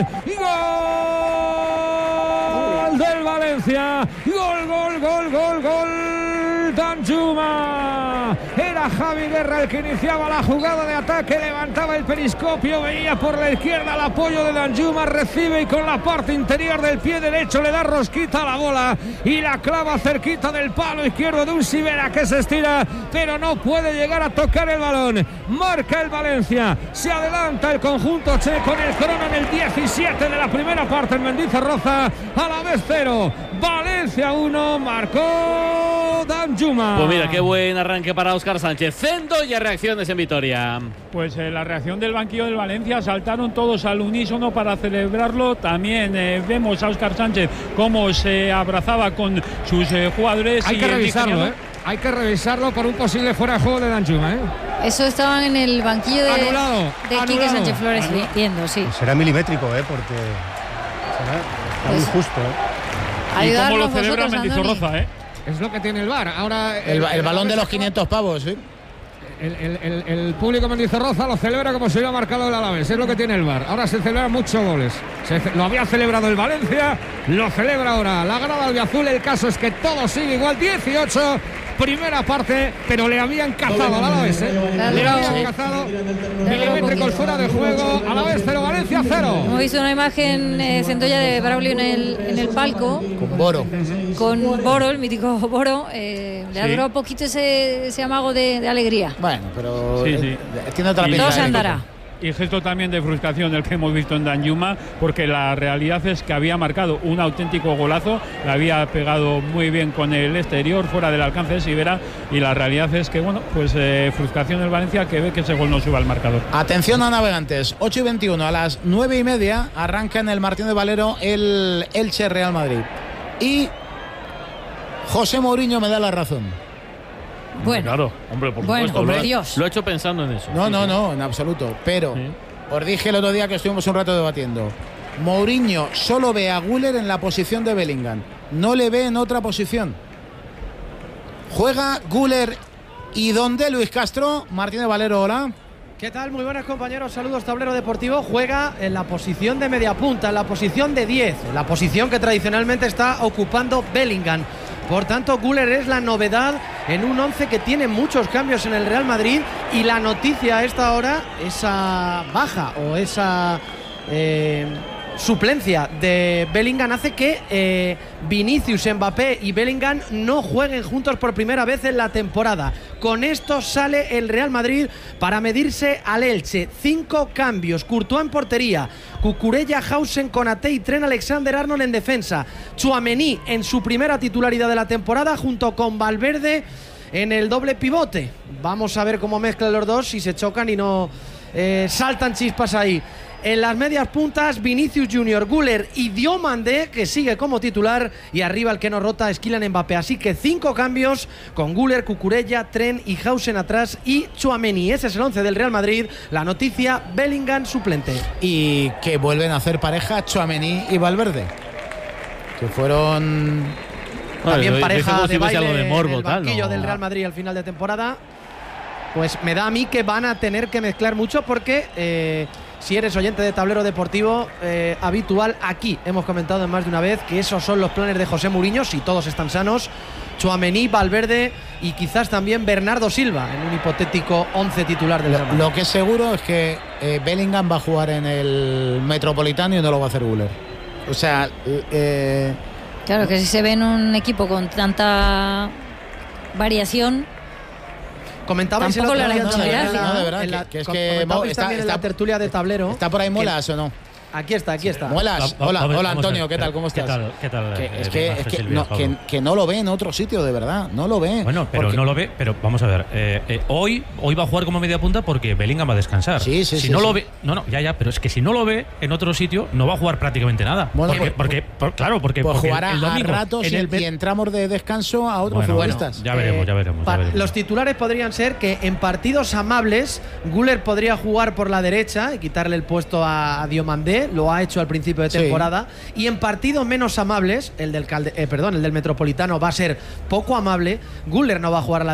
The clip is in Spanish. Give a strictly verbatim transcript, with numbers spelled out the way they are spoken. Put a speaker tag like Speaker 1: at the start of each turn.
Speaker 1: gol. Gol del Valencia. Gol, gol, gol, gol, gol. Danjuma. Era Javi Guerra el que iniciaba la jugada de ataque, levantaba el periscopio, veía por la izquierda el apoyo de Danjuma, recibe y con la parte interior del pie derecho le da rosquita a la bola y la clava cerquita del palo izquierdo de un Sivera que se estira, pero no puede llegar a tocar el balón. Marca el Valencia, se adelanta el conjunto che con el crono en el diecisiete de la primera parte en Mendizorroza, a la vez cero, Valencia uno, marcó Danjuma.
Speaker 2: Pues mira, qué buen arranque para Óscar Sánchez. Cendo y reacciones en Vitoria.
Speaker 3: Pues eh, la reacción del banquillo del Valencia, saltaron todos al unísono para celebrarlo. También eh, vemos a Óscar Sánchez cómo se abrazaba con sus eh, jugadores.
Speaker 1: Hay
Speaker 3: y
Speaker 1: que revisarlo, ¿eh? Hay que revisarlo por un posible fuera de juego de Danjuma, ¿eh?
Speaker 4: Eso estaban en el banquillo de,
Speaker 1: anulado,
Speaker 4: de Quique
Speaker 1: anulado.
Speaker 4: Sánchez Flores viendo, sí.
Speaker 5: Será milimétrico, ¿eh? Porque será, está
Speaker 4: pues,
Speaker 5: muy justo, ¿eh?
Speaker 3: Y cómo lo celebra Mendizorroza, ¿eh?
Speaker 1: Es lo que tiene el V A R. Ahora
Speaker 6: el, el, el balón de los quinientos pavos, ¿sí?
Speaker 1: El, el, el, el público Mendizorroza lo celebra como si hubiera marcado el Alavés. Es lo que tiene el V A R. Ahora se celebran muchos goles. Se, lo había celebrado el Valencia, lo celebra ahora la grada albiazul. El caso es que todo sigue igual. dieciocho, primera parte, pero le habían cazado al Alavés, ¿eh? Le habían sí. cazado. Milimétricos fuera de juego. Alavés cero, Valencia cero.
Speaker 4: Hemos visto una imagen eh, centolla de Braulio en el, en el palco.
Speaker 6: Con Boro.
Speaker 4: Con Boro, el mítico Boro. Eh, le sí. ha durado un poquito ese, ese amago de, de alegría.
Speaker 6: Bueno, pero
Speaker 3: sí, sí.
Speaker 6: Eh, tiene otra pinta.
Speaker 4: Todo se andará.
Speaker 3: Y gesto también de frustración el que hemos visto en Danjuma, porque la realidad es que había marcado un auténtico golazo, la había pegado muy bien con el exterior, fuera del alcance de Sivera, y la realidad es que, bueno, pues eh, frustración del Valencia, que ve que ese gol no suba al marcador.
Speaker 6: Atención a navegantes, ocho y veintiuno, a las nueve y media arranca en el Martín de Valero el Elche Real Madrid. Y José Mourinho me da la razón.
Speaker 4: Bueno,
Speaker 2: claro, hombre, por
Speaker 4: bueno,
Speaker 2: supuesto.
Speaker 4: hombre,
Speaker 2: lo,
Speaker 4: Dios.
Speaker 2: Lo he hecho pensando en eso.
Speaker 6: No,
Speaker 2: sí,
Speaker 6: no,
Speaker 2: sí.
Speaker 6: no, en absoluto. Pero
Speaker 2: Sí.
Speaker 6: os dije el otro día que estuvimos un rato debatiendo. Mourinho solo ve a Güler en la posición de Bellingham. No le ve en otra posición. Juega Güler y donde Luis Castro. Martín de Valero, hola.
Speaker 7: ¿Qué tal? Muy buenas, compañeros. Saludos, Tablero Deportivo. Juega en la posición de media punta, en la posición de diez, en la posición que tradicionalmente está ocupando Bellingham. Por tanto, Güler es la novedad en un once que tiene muchos cambios en el Real Madrid, y la noticia a esta hora, esa baja o esa eh, suplencia de Bellingham hace que eh, Vinicius, Mbappé y Bellingham no jueguen juntos por primera vez en la temporada. Con esto sale el Real Madrid para medirse al Elche. Cinco cambios: Courtois en portería, Cucurella, Hausen, Konaté y Trent Alexander-Arnold en defensa, Tchouaméni en su primera titularidad de la temporada junto con Valverde en el doble pivote. Vamos a ver cómo mezclan los dos, si se chocan y no eh, saltan chispas ahí. En las medias puntas, Vinicius Junior, Güler y Diomandé, que sigue como titular, y arriba el que no rota es Kylian Mbappé. Así que cinco cambios con Güler, Cucurella, Trent y Hausen atrás y Tchouaméni. Ese es el once del Real Madrid. La noticia: Bellingham suplente.
Speaker 6: Y que vuelven a hacer pareja Tchouaméni y Valverde, que fueron
Speaker 7: también
Speaker 2: bueno,
Speaker 7: pareja de baile
Speaker 2: de morbo,
Speaker 7: en el banquillo
Speaker 2: tal, no.
Speaker 7: del Real Madrid al final de temporada. Pues me da a mí que van a tener que mezclar mucho, porque eh, si eres oyente de Tablero Deportivo eh, habitual, aquí hemos comentado más de una vez que esos son los planes de José Mourinho, si todos están sanos: Tchouaméni, Valverde y quizás también Bernardo Silva en un hipotético once titular del Real Madrid.
Speaker 6: Lo que es seguro es que eh, Bellingham va a jugar en el Metropolitano y no lo va a hacer Güler. O sea, eh,
Speaker 4: claro que si se ve en un equipo con tanta variación,
Speaker 7: Comentabais el otro día,
Speaker 6: no,
Speaker 7: ¿no?
Speaker 6: de verdad,
Speaker 7: en la,
Speaker 6: no, de verdad,
Speaker 7: en la,
Speaker 6: que, que es
Speaker 7: co-
Speaker 6: que
Speaker 7: comentabais
Speaker 6: está,
Speaker 7: también en
Speaker 6: está,
Speaker 7: la tertulia de Tablero.
Speaker 6: ¿Está por ahí Molas
Speaker 7: que,
Speaker 6: o no?
Speaker 7: Aquí está, aquí está.
Speaker 6: Muelas,
Speaker 8: Va- va-
Speaker 6: hola,
Speaker 8: vamos
Speaker 6: hola
Speaker 8: a
Speaker 6: Antonio,
Speaker 8: ver.
Speaker 6: ¿qué tal? ¿Cómo estás?
Speaker 8: ¿Qué tal? ¿Qué tal?
Speaker 6: Que,
Speaker 8: eh,
Speaker 6: es que,
Speaker 8: bien,
Speaker 6: es que,
Speaker 8: Silvia,
Speaker 6: no,
Speaker 8: Pablo.
Speaker 6: que, que no lo ve en otro sitio, de verdad, no lo ve.
Speaker 8: Bueno, pero
Speaker 6: Porque-
Speaker 8: no lo ve, pero vamos a ver, eh, eh, hoy, hoy va a jugar como media punta porque Bellingham va a descansar.
Speaker 6: Sí, sí,
Speaker 8: si
Speaker 6: sí,
Speaker 8: no
Speaker 6: sí.
Speaker 8: lo ve, no, no, ya, ya, pero es que si no lo ve en otro sitio, no va a jugar prácticamente nada.
Speaker 6: Bueno,
Speaker 8: porque,
Speaker 6: pues-
Speaker 8: porque, por- claro, porque,
Speaker 6: Pues
Speaker 8: porque
Speaker 6: jugará
Speaker 8: el domingo
Speaker 6: a ratos
Speaker 8: en
Speaker 6: y,
Speaker 8: el
Speaker 6: y entramos de descanso a otros
Speaker 8: Bueno,
Speaker 6: futbolistas.
Speaker 8: ya veremos, ya veremos, ya
Speaker 7: Pa-
Speaker 8: veremos.
Speaker 7: Los titulares podrían ser que en partidos amables Güler podría jugar por la derecha y quitarle el puesto a, a Diomandé, lo ha hecho al principio de
Speaker 6: Sí.
Speaker 7: temporada, y en partidos menos amables, el del Calde- eh, perdón, el del Metropolitano va a ser poco amable, Güler no va a jugar a la